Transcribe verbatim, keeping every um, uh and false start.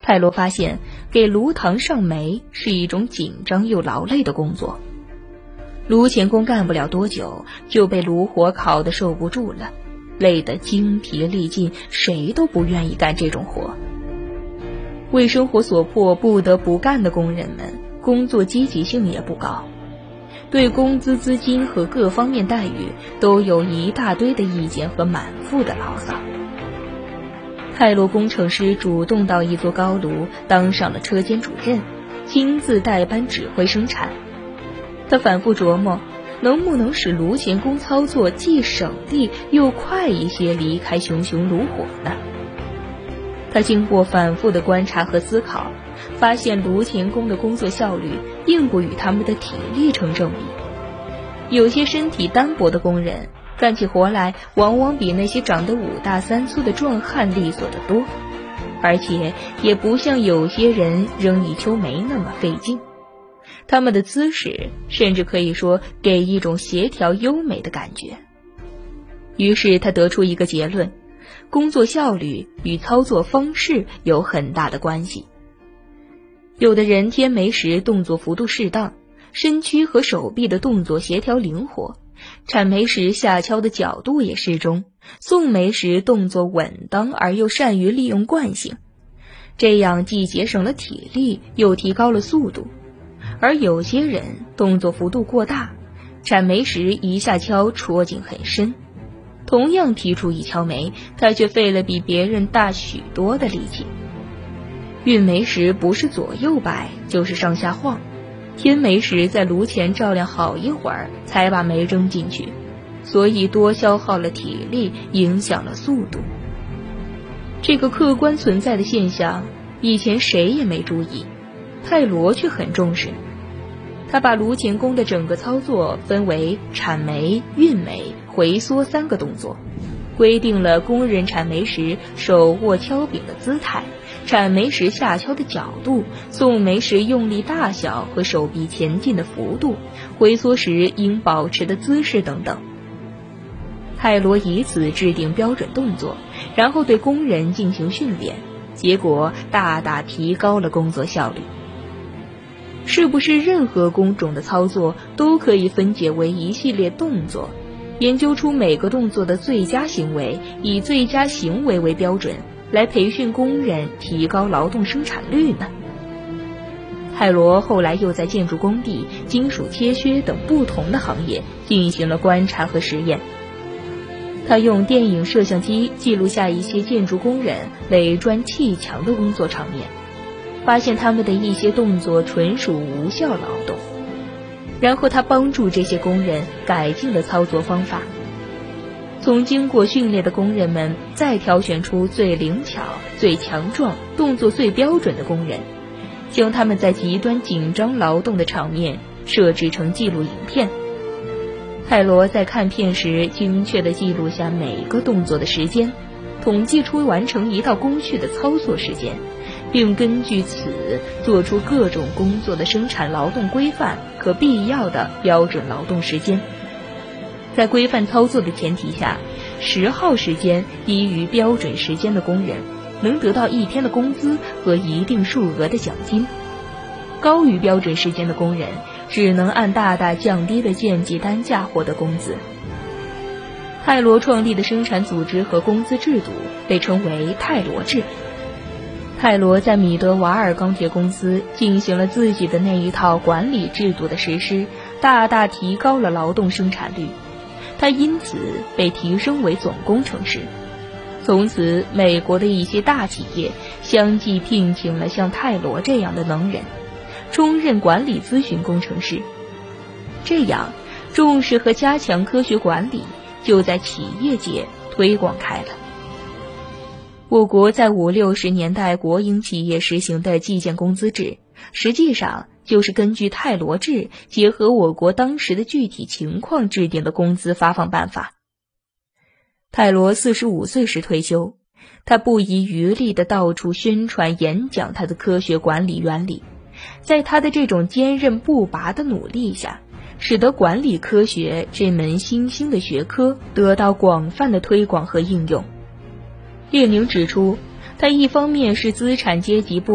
泰罗发现给炉膛上煤是一种紧张又劳累的工作。炉钳工干不了多久就被炉火烤得受不住了，累得精疲力尽，谁都不愿意干这种活。为生活所迫不得不干的工人们，工作积极性也不高，对工资、资金和各方面待遇都有一大堆的意见和满腹的牢骚。泰罗工程师主动到一座高炉当上了车间主任，亲自带班指挥生产。他反复琢磨，能不能使炉钳工操作既省力又快一些离开熊熊炉火呢？他经过反复的观察和思考，发现炉钳工的工作效率并不与他们的体力成正比。有些身体单薄的工人干起活来往往比那些长得五大三粗的壮汉利索得多，而且也不像有些人扔一秋煤那么费劲。他们的姿势甚至可以说给一种协调优美的感觉。于是他得出一个结论，工作效率与操作方式有很大的关系。有的人添煤时动作幅度适当，身躯和手臂的动作协调灵活，铲煤时下敲的角度也适中，送煤时动作稳当而又善于利用惯性，这样既节省了体力又提高了速度。而有些人动作幅度过大，铲煤时一下敲戳进很深，同样提出一锹煤，他却费了比别人大许多的力气。运煤时不是左右摆就是上下晃，添煤时在炉前照亮好一会儿才把煤扔进去，所以多消耗了体力，影响了速度。这个客观存在的现象以前谁也没注意，泰罗却很重视。他把炉钳工的整个操作分为铲煤、运煤、回缩三个动作，规定了工人铲煤时手握敲柄的姿态，铲煤时下敲的角度，送煤时用力大小和手臂前进的幅度，回缩时应保持的姿势等等。泰罗以此制定标准动作，然后对工人进行训练，结果大大提高了工作效率。是不是任何工种的操作都可以分解为一系列动作，研究出每个动作的最佳行为，以最佳行为为标准，来培训工人，提高劳动生产率呢？泰罗后来又在建筑工地、金属切削等不同的行业进行了观察和实验。他用电影摄像机记录下一些建筑工人垒砖砌墙的工作场面，发现他们的一些动作纯属无效劳动，然后他帮助这些工人改进了操作方法。从经过训练的工人们再挑选出最灵巧、最强壮、动作最标准的工人，将他们在极端紧张劳动的场面设置成记录影片。泰罗在看片时精确地记录下每个动作的时间，统计出完成一道工序的操作时间，并根据此做出各种工作的生产劳动规范和必要的标准劳动时间。在规范操作的前提下，十号时间低于标准时间的工人能得到一天的工资和一定数额的奖金，高于标准时间的工人只能按大大降低的件计单价获得工资。泰罗创立的生产组织和工资制度被称为泰罗制。泰罗在米德瓦尔钢铁公司进行了自己的那一套管理制度的实施，大大提高了劳动生产率。他因此被提升为总工程师。从此，美国的一些大企业相继聘请了像泰罗这样的能人，充任管理咨询工程师。这样，重视和加强科学管理就在企业界推广开了。我国在五六十年代国营企业实行的计件工资制，实际上就是根据泰罗制结合我国当时的具体情况制定的工资发放办法。泰罗四十五岁时退休，他不遗余力地到处宣传演讲他的科学管理原理。在他的这种坚韧不拔的努力下，使得管理科学这门新兴的学科得到广泛的推广和应用。列宁指出，他一方面是资产阶级不